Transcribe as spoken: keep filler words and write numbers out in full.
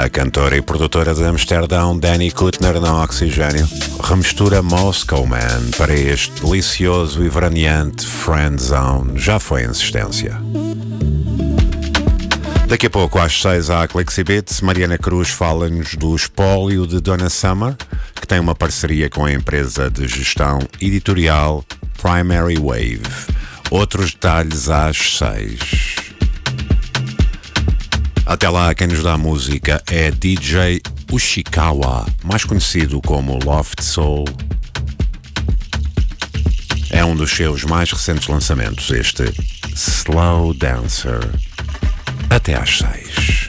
A cantora e produtora de Amsterdão, Danny Kuttner, na Oxigênio, remistura Moscow Man para este delicioso e veraneante Friend Zone. Já foi insistência. Daqui a pouco, às seis, há a Clixibit. Mariana Cruz fala-nos do espólio de Donna Summer, que tem uma parceria com a empresa de gestão editorial Primary Wave. Outros detalhes às seis. Até lá, quem nos dá a música é D J Ushikawa, mais conhecido como Loft Soul. É um dos seus mais recentes lançamentos, este Slow Dancer. Até às seis.